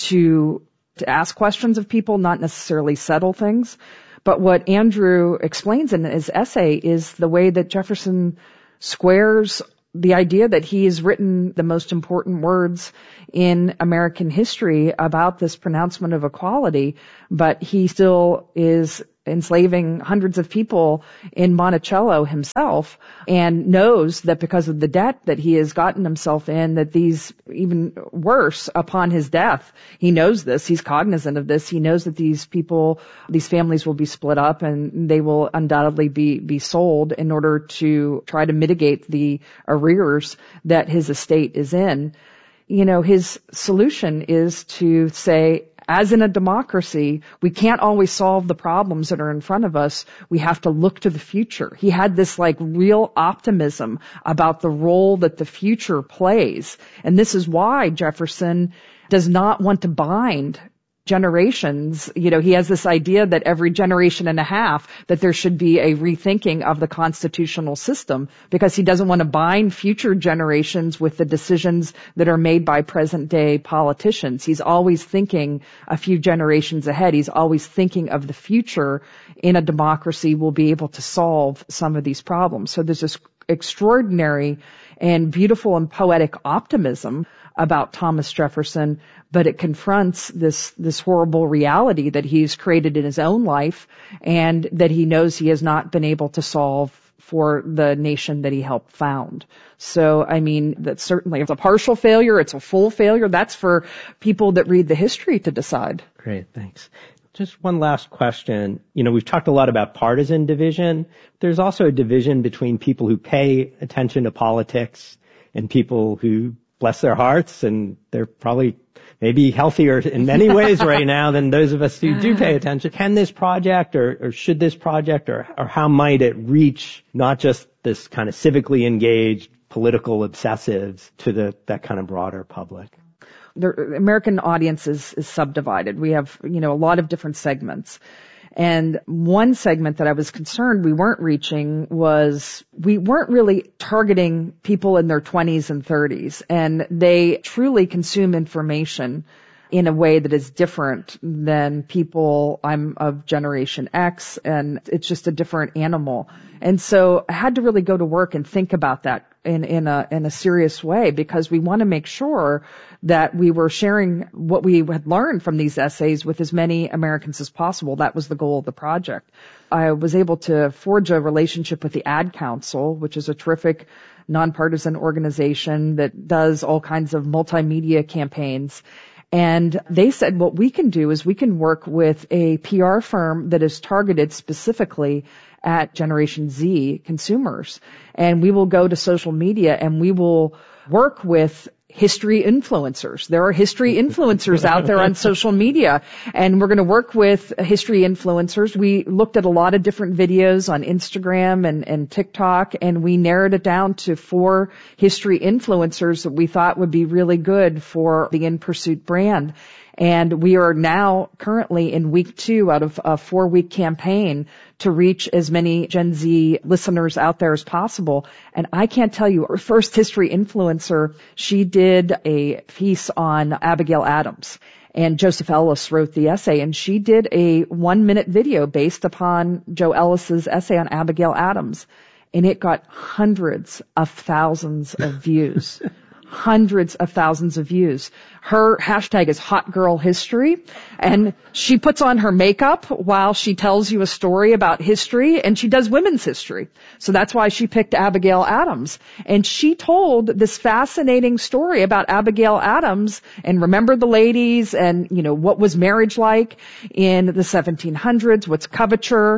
to to ask questions of people, not necessarily settle things. But what Andrew explains in his essay is the way that Jefferson squares the idea that he has written the most important words in American history about this pronouncement of equality, but he still is enslaving hundreds of people in Monticello himself, and knows that because of the debt that he has gotten himself in, that these, even worse, upon his death, he knows this, he's cognizant of this, he knows that these people, these families will be split up and they will undoubtedly be, be sold in order to try to mitigate the arrears that his estate is in. You know, his solution is to say, as in a democracy, we can't always solve the problems that are in front of us. We have to look to the future. He had this like real optimism about the role that the future plays. And this is why Jefferson does not want to bind generations. You know, he has this idea that every generation and a half that there should be a rethinking of the constitutional system, because he doesn't want to bind future generations with the decisions that are made by present day politicians. He's always thinking a few generations ahead. He's always thinking of the future. In a democracy, we'll be able to solve some of these problems. So there's this extraordinary and beautiful and poetic optimism about Thomas Jefferson, but it confronts this, this horrible reality that he's created in his own life and that he knows he has not been able to solve for the nation that he helped found. So, I mean, that's certainly, it's a partial failure, it's a full failure. That's for people that read the history to decide. Great, thanks. Just one last question. You know, we've talked a lot about partisan division. There's also a division between people who pay attention to politics and people who bless their hearts, and they're probably maybe healthier in many ways right now than those of us who do pay attention. Can this project or, or should this project or, or how might it reach not just this kind of civically engaged political obsessives to the that kind of broader public? The American audience is, is subdivided. We have, you know, a lot of different segments. And one segment that I was concerned we weren't reaching was we weren't really targeting people in their twenties and thirties. And they truly consume information in a way that is different than people. I'm of Generation X, and it's just a different animal. And so I had to really go to work and think about that in, in a, in a serious way, because we want to make sure that we were sharing what we had learned from these essays with as many Americans as possible. That was the goal of the project. I was able to forge a relationship with the Ad Council, which is a terrific nonpartisan organization that does all kinds of multimedia campaigns. And they said what we can do is we can work with a P R firm that is targeted specifically at Generation Z consumers. And we will go to social media and we will work with history influencers. There are history influencers out there on social media, and we're going to work with history influencers. We looked at a lot of different videos on Instagram and, and TikTok, and we narrowed it down to four history influencers that we thought would be really good for the In Pursuit brand. And we are now currently in week two out of a four-week campaign to reach as many Gen Z listeners out there as possible. And I can't tell you, our first history influencer, she did a piece on Abigail Adams. And Joseph Ellis wrote the essay, and she did a one-minute video based upon Joe Ellis's essay on Abigail Adams. And it got hundreds of thousands of views. Hundreds of thousands of views. Her hashtag is Hot Girl History, and she puts on her makeup while she tells you a story about history, and she does women's history. So that's why she picked Abigail Adams. And she told this fascinating story about Abigail Adams and Remember the Ladies and, you know, what was marriage like in the seventeen hundreds, what's coverture.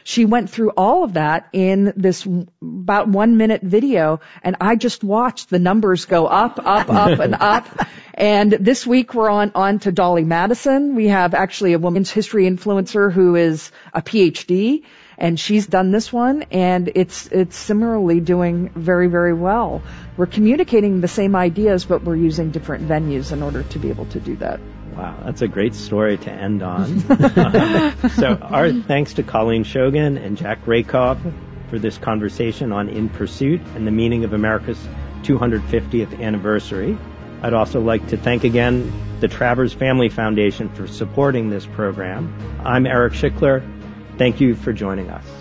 she went through all of that in this about one minute video, and I just watched the numbers go up, up, up, and up. And this week we're on, on to Dolly Madison. We have actually a women's history influencer who is a P H D, and she's done this one, and it's, it's similarly doing very, very well. We're communicating the same ideas, but we're using different venues in order to be able to do that. Wow, that's a great story to end on. So our thanks to Colleen Shogan and Jack Rakov for this conversation on In Pursuit and the meaning of America's two hundred fiftieth anniversary. I'd also like to thank again the Travers Family Foundation for supporting this program. I'm Eric Schickler. Thank you for joining us.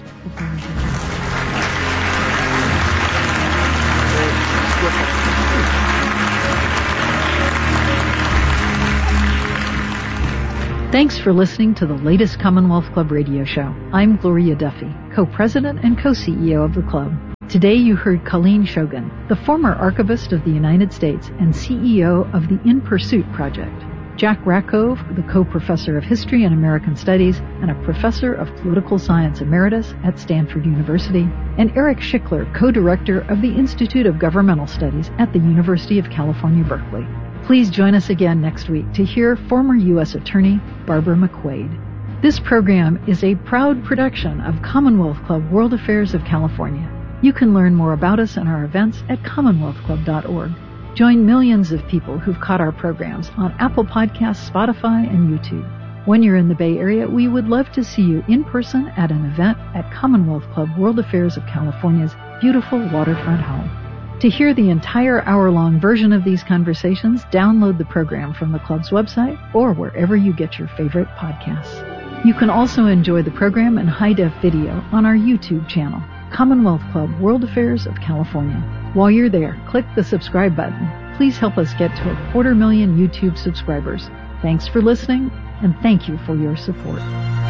Thanks for listening to the latest Commonwealth Club radio show. I'm Gloria Duffy, co-president and co-C E O of the club. Today you heard Colleen Shogan, the former Archivist of the United States and C E O of the In Pursuit Project. Jack Rakove, the co-professor of History and American Studies and a professor of Political Science Emeritus at Stanford University, and Eric Schickler, co-director of the Institute of Governmental Studies at the University of California, Berkeley. Please join us again next week to hear former U S Attorney Barbara McQuaid. This program is a proud production of Commonwealth Club World Affairs of California. You can learn more about us and our events at commonwealth club dot org. Join millions of people who've caught our programs on Apple Podcasts, Spotify, and YouTube. When you're in the Bay Area, we would love to see you in person at an event at Commonwealth Club World Affairs of California's beautiful waterfront home. To hear the entire hour-long version of these conversations, download the program from the club's website or wherever you get your favorite podcasts. You can also enjoy the program in high-def video on our YouTube channel, Commonwealth Club World Affairs of California. While you're there, click the subscribe button. Please help us get to a quarter million YouTube subscribers. Thanks for listening, and thank you for your support.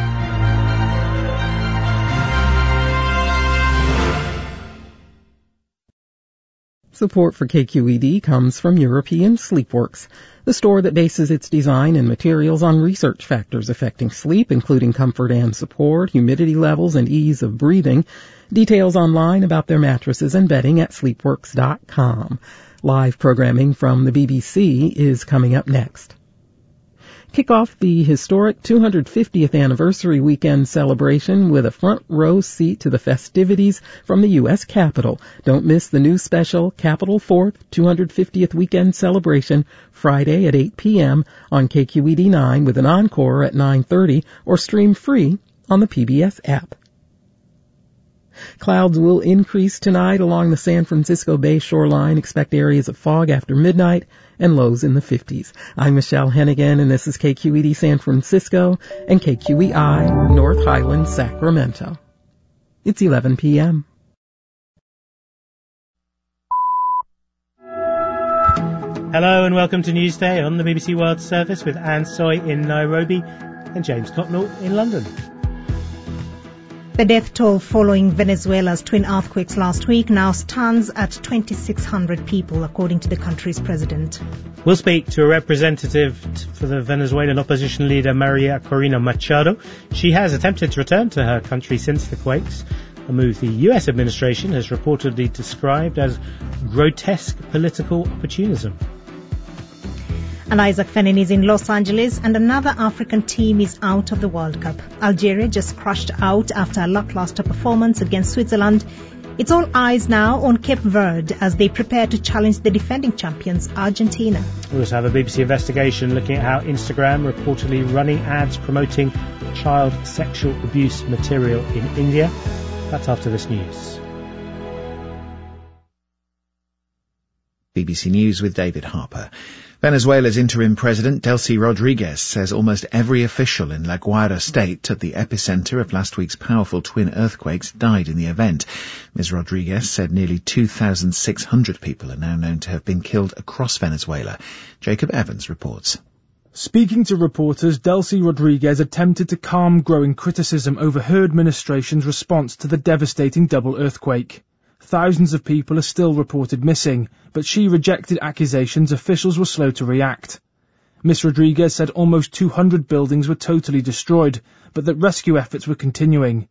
Support for K Q E D comes from European Sleepworks, the store that bases its design and materials on research factors affecting sleep, including comfort and support, humidity levels, and ease of breathing. Details online about their mattresses and bedding at sleepworks dot com. Live programming from the B B C is coming up next. Kick off the historic two hundred fiftieth anniversary weekend celebration with a front row seat to the festivities from the U S Capitol. Don't miss the new special Capitol fourth two hundred fiftieth weekend celebration Friday at eight p.m. on K Q E D nine with an encore at nine thirty or stream free on the P B S app. Clouds will increase tonight along the San Francisco Bay shoreline. Expect areas of fog after midnight and lows in the fifties. I'm Michelle Hennigan, and this is K Q E D San Francisco and K Q E I North Highlands, Sacramento. It's eleven p.m. Hello and welcome to Newsday on the B B C World Service with Anne Soy in Nairobi and James Cotnell in London. The death toll following Venezuela's twin earthquakes last week now stands at twenty-six hundred people, according to the country's president. We'll speak to a representative for the Venezuelan opposition leader Maria Corina Machado. She has attempted to return to her country since the quakes, a move the U S administration has reportedly described as grotesque political opportunism. And Isaac Fennin is in Los Angeles, and another African team is out of the World Cup. Algeria just crashed out after a lackluster performance against Switzerland. It's all eyes now on Cape Verde as they prepare to challenge the defending champions, Argentina. We also have a B B C investigation looking at how Instagram reportedly running ads promoting child sexual abuse material in India. That's after this news. B B C News with David Harper. Venezuela's interim president, Delcy Rodriguez, says almost every official in La Guaira state at the epicenter of last week's powerful twin earthquakes died in the event. Miz Rodriguez said nearly two thousand six hundred people are now known to have been killed across Venezuela. Jacob Evans reports. Speaking to reporters, Delcy Rodriguez attempted to calm growing criticism over her administration's response to the devastating double earthquake. Thousands of people are still reported missing, but she rejected accusations officials were slow to react. Miss Rodriguez said almost two hundred buildings were totally destroyed, but that rescue efforts were continuing.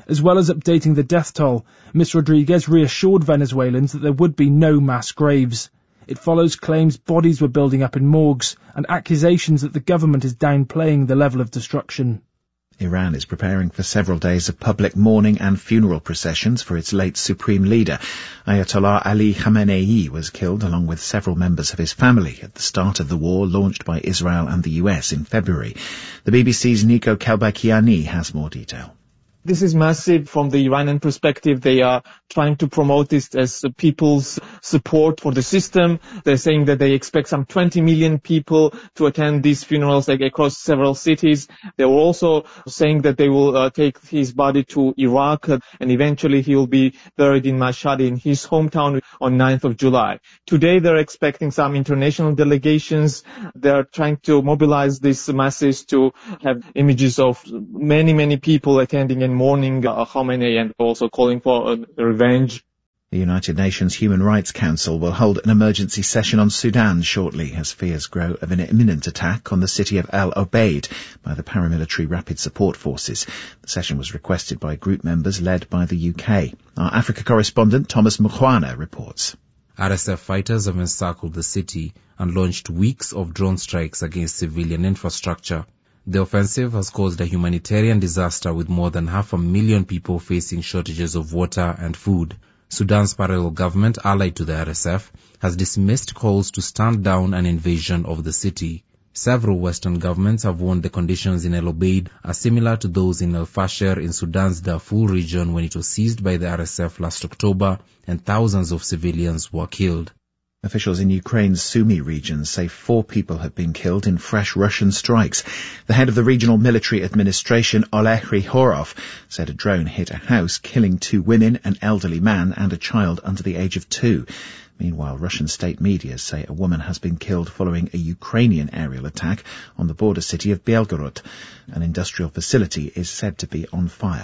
As well as updating the death toll, Miz Rodriguez reassured Venezuelans that there would be no mass graves. It follows claims bodies were building up in morgues and accusations that the government is downplaying the level of destruction. Iran is preparing for several days of public mourning and funeral processions for its late supreme leader. Ayatollah Ali Khamenei was killed along with several members of his family at the start of the war launched by Israel and the U S in February. The B B C's Nico Kelbakiani has more detail. This is massive from the Iranian perspective. They are trying to promote this as people's support for the system. They're saying that they expect some twenty million people to attend these funerals like, across several cities. They were also saying that they will uh, take his body to Iraq uh, and eventually he will be buried in Mashhad in his hometown on ninth of July. Today they're expecting some international delegations. They're trying to mobilize these masses to have images of many, many people attending and mourning uh, Khamenei and also calling for uh, revenge. The United Nations Human Rights Council will hold an emergency session on Sudan shortly as fears grow of an imminent attack on the city of El Obeid by the paramilitary Rapid Support Forces. The session was requested by group members led by the U K. Our Africa correspondent Thomas Mukwana reports. R S F fighters have encircled the city and launched weeks of drone strikes against civilian infrastructure. The offensive has caused a humanitarian disaster with more than half a million people facing shortages of water and food. Sudan's parallel government, allied to the R S F, has dismissed calls to stand down an invasion of the city. Several Western governments have warned the conditions in El Obeid are similar to those in El Fasher in Sudan's Darfur region when it was seized by the R S F last October and thousands of civilians were killed. Officials in Ukraine's Sumy region say four people have been killed in fresh Russian strikes. The head of the regional military administration, Oleg Ryhorov, said a drone hit a house, killing two women, an elderly man and a child under the age of two. Meanwhile, Russian state media say a woman has been killed following a Ukrainian aerial attack on the border city of Belgorod. An industrial facility is said to be on fire.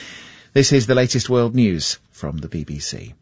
This is the latest world news from the B B C.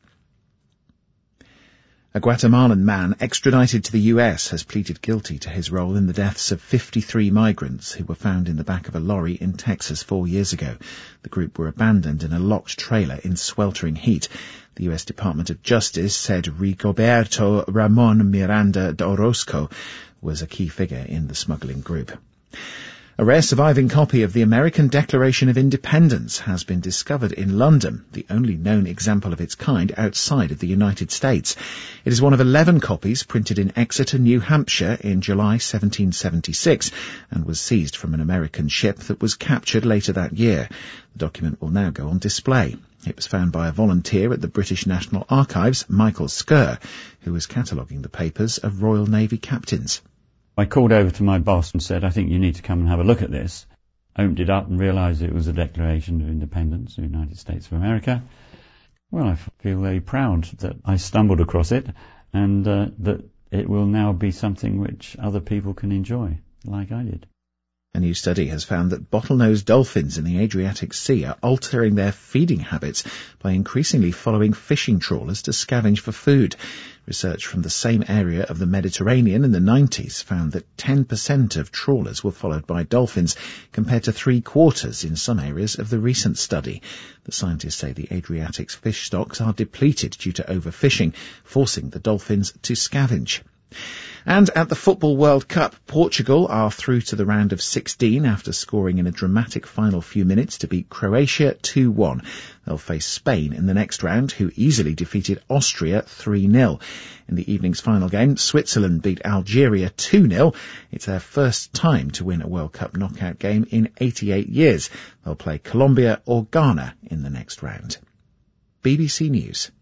A Guatemalan man extradited to the U S has pleaded guilty to his role in the deaths of fifty-three migrants who were found in the back of a lorry in Texas four years ago. The group were abandoned in a locked trailer in sweltering heat. The U S Department of Justice said Rigoberto Ramon Miranda de Orozco was a key figure in the smuggling group. A rare surviving copy of the American Declaration of Independence has been discovered in London, the only known example of its kind outside of the United States. It is one of eleven copies printed in Exeter, New Hampshire in July seventeen seventy-six and was seized from an American ship that was captured later that year. The document will now go on display. It was found by a volunteer at the British National Archives, Michael Skerr, who was cataloguing the papers of Royal Navy captains. I called over to my boss and said, I think you need to come and have a look at this. Opened it up and realised it was a Declaration of Independence of the United States of America. Well, I feel very proud that I stumbled across it and uh, that it will now be something which other people can enjoy, like I did. A new study has found that bottlenose dolphins in the Adriatic Sea are altering their feeding habits by increasingly following fishing trawlers to scavenge for food. Research from the same area of the Mediterranean in the nineties found that ten percent of trawlers were followed by dolphins, compared to three quarters in some areas of the recent study. The scientists say the Adriatic's fish stocks are depleted due to overfishing, forcing the dolphins to scavenge. And at the Football World Cup, Portugal are through to the round of sixteen after scoring in a dramatic final few minutes to beat Croatia two one. They'll face Spain in the next round, who easily defeated Austria three nil. In the evening's final game, Switzerland beat Algeria two nil. It's their first time to win a World Cup knockout game in eighty-eight years. They'll play Colombia or Ghana in the next round. B B C News.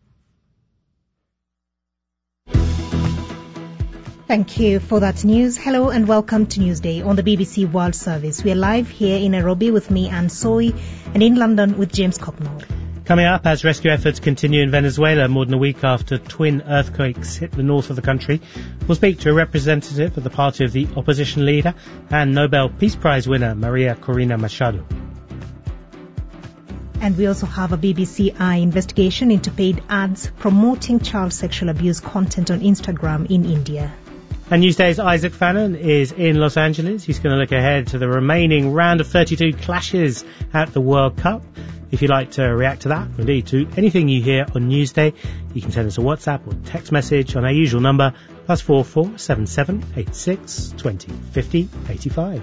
Thank you for that news. Hello and welcome to Newsday on the B B C World Service. We are live here in Nairobi with me, Anne Soy, and in London with James Cocknell. Coming up, as rescue efforts continue in Venezuela more than a week after twin earthquakes hit the north of the country, we'll speak to a representative of the party of the opposition leader and Nobel Peace Prize winner Maria Corina Machado. And we also have a B B C Eye investigation into paid ads promoting child sexual abuse content on Instagram in India. And Newsday's Isaac Fannin is in Los Angeles. He's going to look ahead to the remaining round of thirty-two clashes at the World Cup. If you'd like to react to that, or indeed to anything you hear on Newsday, you can send us a WhatsApp or text message on our usual number, plus four four seven seven eight six twenty fifty eighty-five.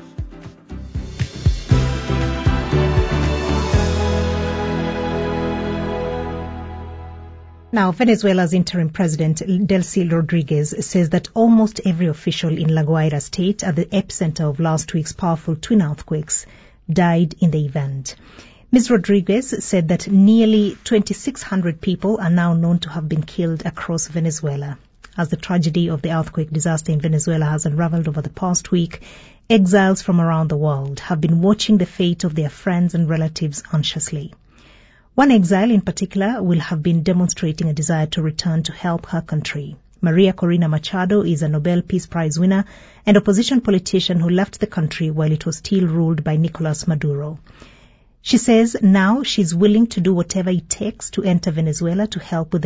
Now, Venezuela's interim president, Delcy Rodriguez, says that almost every official in La Guaira state, at the epicenter of last week's powerful twin earthquakes, died in the event. Miz Rodriguez said that nearly twenty-six hundred people are now known to have been killed across Venezuela. As the tragedy of the earthquake disaster in Venezuela has unraveled over the past week, exiles from around the world have been watching the fate of their friends and relatives anxiously. One exile in particular will have been demonstrating a desire to return to help her country. Maria Corina Machado is a Nobel Peace Prize winner and opposition politician who left the country while it was still ruled by Nicolas Maduro. She says now she's willing to do whatever it takes to enter Venezuela to help with the